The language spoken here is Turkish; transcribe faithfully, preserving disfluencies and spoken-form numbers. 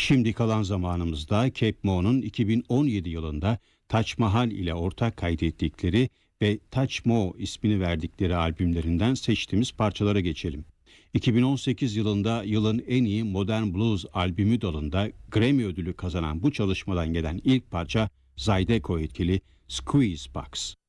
Şimdi kalan zamanımızda Cape Mo'nun iki bin on yedi yılında Taj Mahal ile ortak kaydettikleri ve Taj Mo ismini verdikleri albümlerinden seçtiğimiz parçalara geçelim. iki bin on sekiz yılında yılın en iyi modern blues albümü dalında Grammy ödülü kazanan bu çalışmadan gelen ilk parça Zydeco etkili Squeeze Box.